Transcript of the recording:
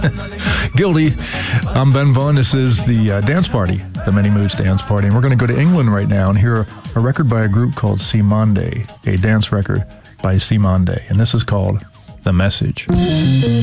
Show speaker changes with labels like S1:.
S1: Guilty. I'm Ben Vaughn. This is the dance party, the Many Moods Dance Party. And we're going to go to England right now and hear a record by a group called Cymande, a dance record by Cymande. And this is called The Message.